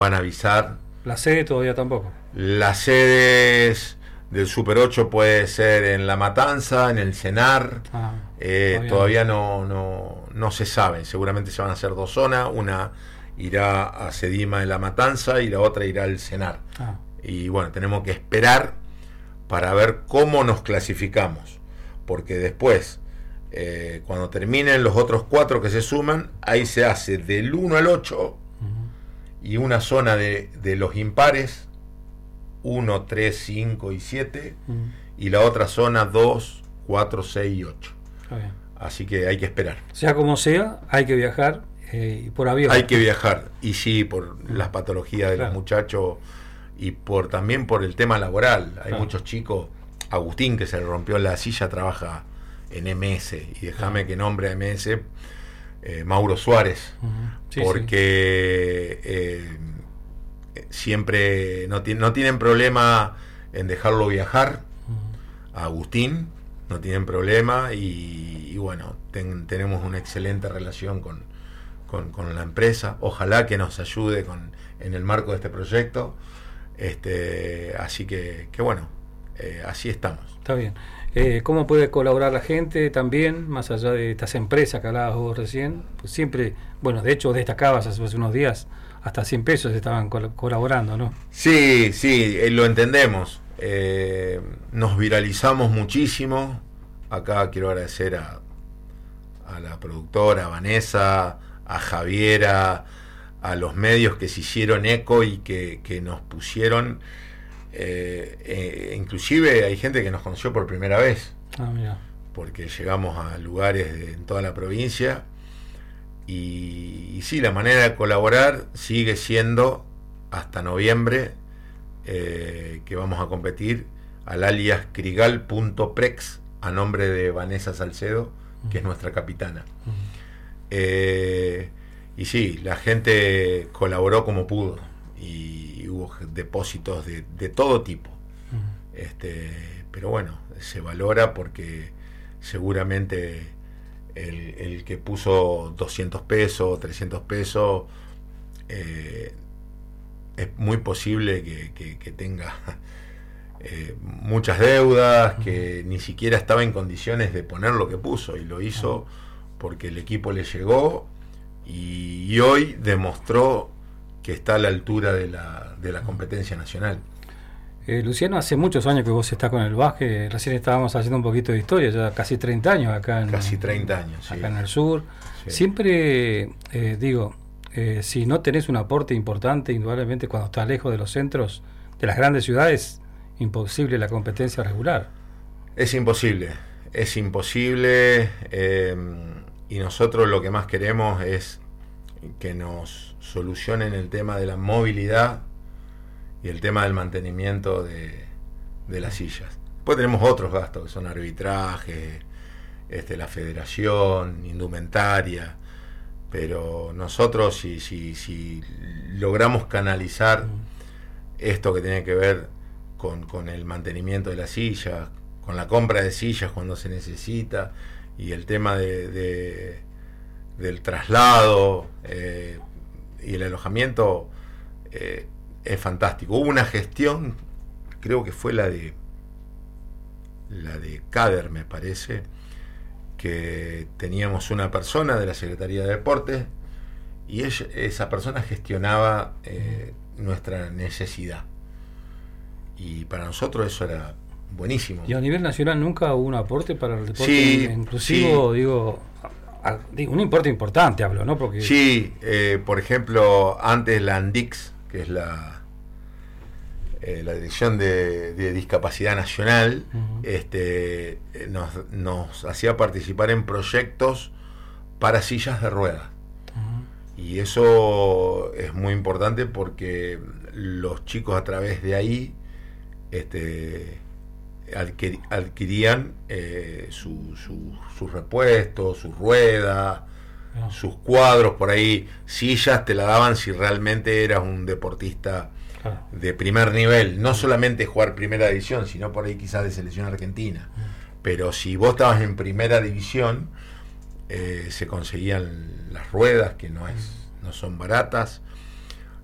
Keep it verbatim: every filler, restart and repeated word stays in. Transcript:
van a avisar. La sede todavía tampoco. Las sedes del Super ocho puede ser en La Matanza, en el CENAR. Ah, eh, todavía, todavía no, no, no se sabe. Seguramente se van a hacer dos zonas. Una irá a Sedima en La Matanza y la otra irá al CENAR. Ah. Y bueno, tenemos que esperar para ver cómo nos clasificamos. Porque después, eh, cuando terminen los otros cuatro que se suman, ahí se hace del uno al ocho uh-huh. y una zona de, de los impares, uno, tres, cinco y siete, uh-huh. y la otra zona dos, cuatro, seis y ocho. Okay. Así que hay que esperar. Sea como sea, hay que viajar eh, por avión. Hay que viajar, y sí, por uh-huh. las patologías de claro. los muchachos y por también por el tema laboral. Hay claro. muchos chicos. Agustín, que se le rompió la silla, trabaja en M S, y déjame uh-huh. que nombre a M S, eh, Mauro Suárez, uh-huh. sí, porque sí. Eh, siempre no, no tienen problema en dejarlo viajar. Uh-huh. A Agustín no tienen problema, y, y bueno, ten, tenemos una excelente relación con, con, con la empresa. Ojalá que nos ayude con, en el marco de este proyecto. Este, así que, que bueno, Eh, así estamos. Está bien. Eh, ¿Cómo puede colaborar la gente también, más allá de estas empresas que hablabas vos recién? Pues siempre, bueno, de hecho destacabas hace unos días, hasta cien pesos estaban col- colaborando, ¿no? Sí, sí, eh, lo entendemos. Eh, nos viralizamos muchísimo. Acá quiero agradecer a, a la productora, a Vanessa, a Javiera, a los medios que se hicieron eco y que, que nos pusieron... Eh, eh, inclusive hay gente que nos conoció por primera vez. Ah, mira. Porque llegamos a lugares de, en toda la provincia, y, y sí, la manera de colaborar sigue siendo hasta noviembre, eh, que vamos a competir al alias crigal punto prex, a nombre de Vanessa Salcedo, uh-huh. que es nuestra capitana. Uh-huh. eh, y sí, la gente colaboró como pudo, y hubo depósitos de, de todo tipo. Uh-huh. Este, pero bueno, se valora porque seguramente el, el que puso doscientos pesos, trescientos pesos, eh, es muy posible que, que, que tenga eh, muchas deudas, uh-huh. que ni siquiera estaba en condiciones de poner lo que puso, y lo hizo uh-huh. porque el equipo le llegó, y, y hoy demostró que está a la altura de la, de la competencia nacional. Eh, Luciano, hace muchos años que vos estás con el básquet. Recién estábamos haciendo un poquito de historia, ya casi treinta años acá en, casi treinta años, acá sí. en el sur. Sí. Siempre eh, digo, eh, si no tenés un aporte importante, indudablemente cuando estás lejos de los centros de las grandes ciudades, imposible la competencia regular. Es imposible, es imposible, eh, y nosotros lo que más queremos es que nos solucionen el tema de la movilidad y el tema del mantenimiento de, de las sillas. Después tenemos otros gastos que son arbitraje, este, la federación, indumentaria, pero nosotros si, si, si logramos canalizar esto que tiene que ver con, con el mantenimiento de las sillas, con la compra de sillas cuando se necesita, y el tema de, de del traslado eh, y el alojamiento, eh, es fantástico. Hubo una gestión, creo que fue la de la de Cader, me parece, que teníamos una persona de la Secretaría de Deportes, y ella, esa persona gestionaba eh, nuestra necesidad, y para nosotros eso era buenísimo. ¿Y a nivel nacional nunca hubo un aporte para el deporte sí, inclusivo? Sí. Digo, a, digo, un importe importante hablo, ¿no? Porque sí, eh, por ejemplo, antes la ANDIX, que es la eh, la Dirección de, de Discapacidad Nacional, uh-huh. este nos, nos hacía participar en proyectos para sillas de ruedas. Uh-huh. Y eso es muy importante porque los chicos a través de ahí este Adquir, adquirían eh, su, su, sus repuestos, sus ruedas, no. sus cuadros, por ahí sillas te la daban si realmente eras un deportista claro. de primer nivel, no solamente jugar primera división, sino por ahí quizás de selección argentina. Mm. Pero si vos estabas en primera división, eh, se conseguían las ruedas, que no es, no son baratas,